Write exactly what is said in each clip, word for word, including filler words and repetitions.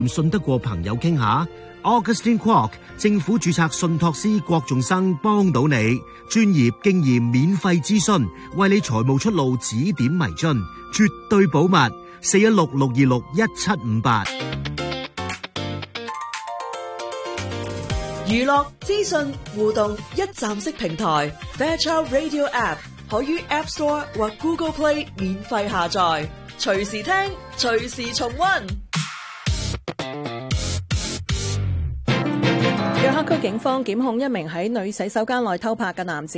唔信得過朋友傾下 Augustine Kwok 政府註冊信託師郭仲生幫到你，專業經驗免費諮詢，為你財務出路指點迷津，絕對保密。四一六六二六一七五八。 娛樂資訊互動一站式平台 Fairchild Radio App 可於 App Store 或 Google Play 免費下載，隨時聽，隨時重溫。 約克區警方檢控一名喺女洗手間內偷拍嘅男子。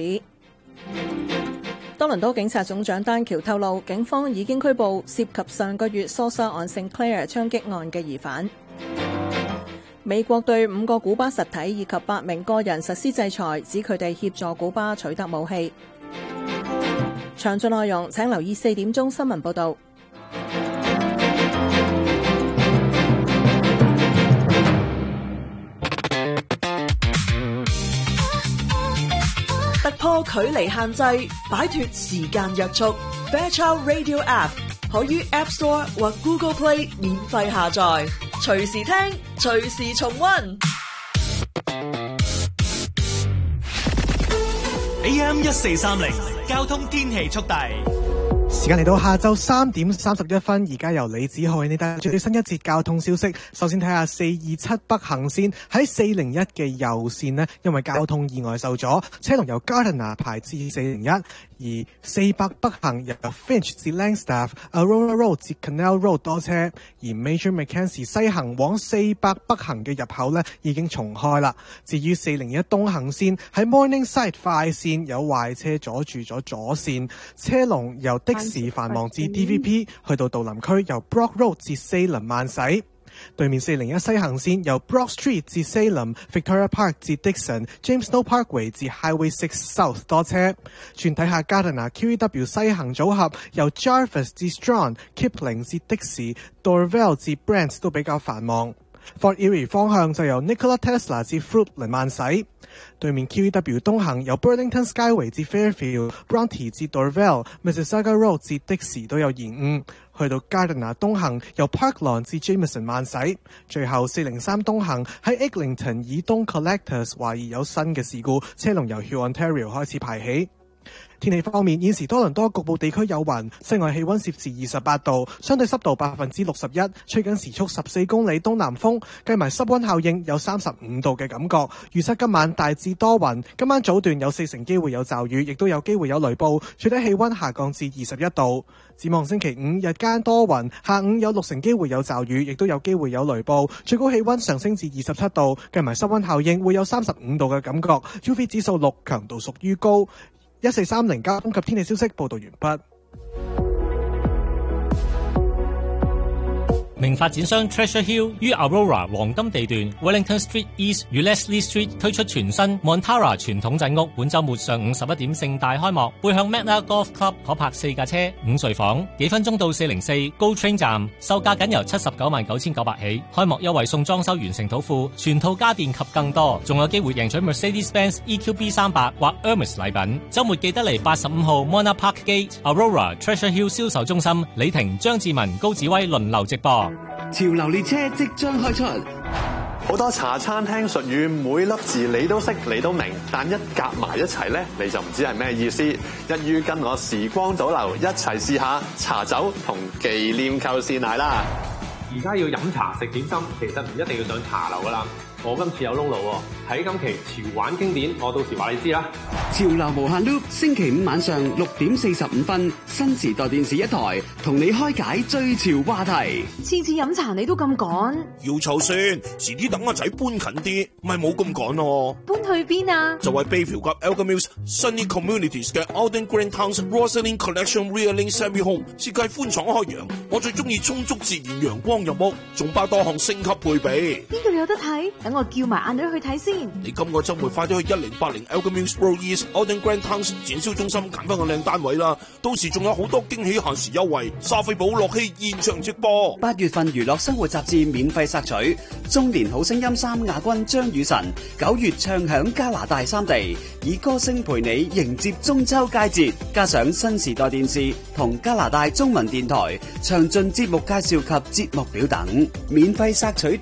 多倫多警察總長丹橋透露，警方已經拘捕涉及上個月蘇珊案聖克萊爾槍擊案嘅疑犯。美國對五個古巴實體以及八名個人實施制裁，指佢哋協助古巴取得武器。詳盡內容請留意四點鐘新聞報道。 突破距離限制，擺脫時間約束。Fairchild Radio App 可於 App Store 或 Google Play 免費下載，隨時聽，隨時重溫。 A M 一四三零交通天氣速遞。 時間嚟到下晝三點三十一分，而家由李子浩為你帶最新一節交通消息。首先睇下四二七北行線喺四零一嘅右線呢，因為交通意外受阻，車龍由 Gardiner 排至四零一。而四百北行由 Finch 至 Langstaff、Aurora Road 至 Canal Road 多車，而 Major Mackenzie 西行往四百北行嘅入口呢已經重開啦。至於四零一東行線喺 Morningside 快線有壞車阻住咗左線，車龍由的士繁忙至 D V P， 去到杜林區由 Brock Road 至 Salem 慢駛。對面四零一西行線由 Brock Street 至 Salem、Victoria Park 至 Dixon、James Snow Parkway 至 Highway six South 多車。轉睇下 Gardiner Q E W 西行組合由 Jarvis 至 Strong、Kipling 至的士、Dorville 至 Brent 都比較繁忙。Fort Erie 方向就由 Nikola Tesla 至 Fruitland 慢駛。對面 Q E W 東行由 Burlington Skyway 至 Fairfield、Bronte 至 Dorville、Mississauga Road 至的士都有延誤。去到 Gardiner 東行由 Parklawn 至 Jameson 慢駛。最後四零三東行喺 Eglinton 以東 Collectors 懷疑有新嘅事故，車龍由 Huon Ontario 開始排起。天氣方面，現時多倫多局部地區有雲，室外氣溫攝氏二十八度，相對濕度百分之六十一，吹緊時速十四公里東南風，計埋濕溫效應有三十五度嘅感覺。預測今晚大致多雲，今晚早段有四成機會有驟雨，亦都有機會有雷暴，最低氣溫下降至二十一度。展望星期五日間多雲，下午有六成機會有驟雨，亦都有機會有雷暴，最高氣溫上升至二十七度，計埋濕溫效應會有三十五度嘅感覺。U V 指數六，強度屬於高。一四三零交通及天氣消息報道完畢。 名發展商 Treasure Hill 於 Aurora 黃金地段 Wellington Street East 與 Leslie Street 推出全新 Montara 傳統鎮屋，本週末上午十一點盛大開幕。背向 Magna Golf Club 可泊四架車、五睡房，幾分鐘到四零四 GO Train 站，售價僅由七十九萬九千九百起。開幕優惠送裝修完成土庫、全套家電及更多，仲有機會贏取 Mercedes-Benz E Q B 三百或 Hermes 禮品。週末記得嚟八十五號 Mona Park Gate Aurora Treasure Hill 銷售中心，李婷、張志文、高志威輪流直播。 潮流列車即將開出， 好多茶餐廳術語每粒字你都識你都明，但一夾埋一齊咧你就唔知係咩意思。一於跟我時光倒流，一齊試下茶酒同忌廉扣鮮奶啦！ 而家要飲茶食點心，其實唔一定要上茶樓噶啦。我今次有窿路喎，喺今期潮玩經典，我到時話你知啦。 潮流無限 loop， 星期五晚上六點四十五分，新時代電視一台，同你開解最潮話題。 次次飲茶你都咁趕， 要湊先，遲啲等阿仔搬近啲，咪冇咁趕咯。 搬去邊啊？ 就係 Bayview 及 Elgin Mills Sunny Communities 嘅 Alden Green Towns Rosalind Collection Realing Semi Home， 設計寬敞開揚，我最中意充足自然陽光入屋，仲包多項升級配備。 邊度有得睇？等等我叫埋晏女去睇先。 你今個周末快啲去一零八零 Alchemist Road East Alden Grand Towns 展銷中心揀翻個靚單位啦，到時仲有好多驚喜限時優惠，莎菲寶樂器現場直播。 八月份娛樂生活雜誌免費索取，中年好聲音三亞軍張雨晨九月唱響加拿大三地，以歌聲陪你迎接中秋佳節，加上新時代電視同加拿大中文電台詳盡節目介紹及節目表等，免費索取。